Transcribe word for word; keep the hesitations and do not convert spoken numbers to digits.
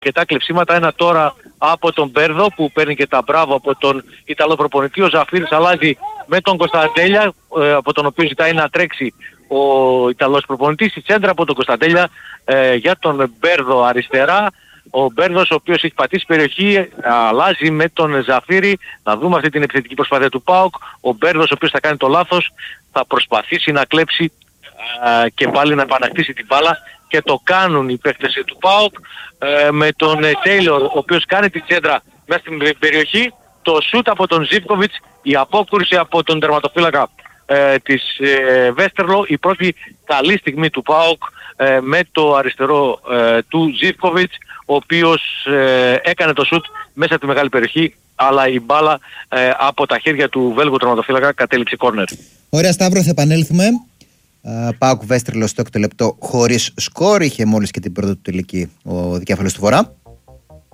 αρκετά κλεψίματα. Ένα τώρα από τον Μπέρδο που παίρνει και τα μπράβο από τον Ιταλό προπονητή. Ο Ζαφύρης αλλάζει με τον Κωνσταντέλια, ε, από τον οποίο ζητάει να τρέξει ο Ιταλός προπονητής. Η τσέντρα από τον Κωνσταντέλια ε, για τον Μπέρδο αριστερά. Ο Μπέρδος, ο οποίος έχει πατήσει περιοχή, αλλάζει με τον Ζαφύρη. Να δούμε αυτή την επιθετική προσπάθεια του ΠΑΟΚ. Ο Μπέρδος, ο οποίος θα κάνει το λάθος, θα προσπαθήσει να κλέψει α, και πάλι να επανακτήσει την μπάλα, και το κάνουν οι παίκτες του ΠΑΟΚ ε, με τον Τέιλορ, ο οποίος κάνει την τσέντρα μέσα στην περιοχή. Το σούτ από τον Ζίβκοβιτς, η απόκρουση από τον τερματοφύλακα ε, της ε, Βέστερλο, η πρώτη καλή στιγμή του ΠΑΟΚ ε, με το αριστερό ε, του Ζίβκοβιτς, ο οποίος ε, έκανε το σούτ μέσα από τη μεγάλη περιοχή, αλλά η μπάλα ε, από τα χέρια του Βέλγου τερματοφύλακα κατέληξε κόρνερ. Ωραία, Σταύρο, θα επανέλθουμε. ΠΑΟΚ Βέστερλο στο έκτο λεπτό χωρίς σκορ. Είχε μόλις και την πρώτη του τελική ο δικέφαλος του Βορρά.